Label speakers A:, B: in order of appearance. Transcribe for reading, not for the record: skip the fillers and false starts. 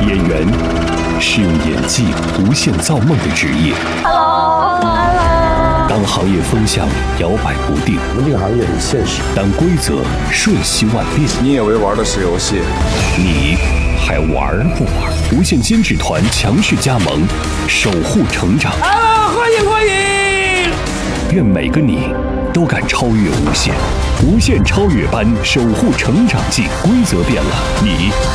A: 演员是用演技无限造梦的职业。当行业风向摇摆不定，
B: 我们这个行业很现实，
A: 当规则瞬息万变，
C: 你以为玩的是游戏，
A: 你还玩不玩？无限监制团强势加盟，守护成长。
D: 欢迎欢迎！
A: 愿每个你都敢超越无限，无限超越班守护成长记，规则变了，你